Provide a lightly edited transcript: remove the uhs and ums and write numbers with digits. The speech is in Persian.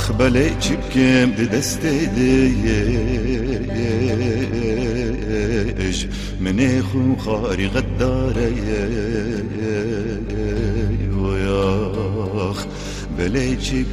بله چی بکم ده دست دیش من خو خاری غداره ویاخ بله چی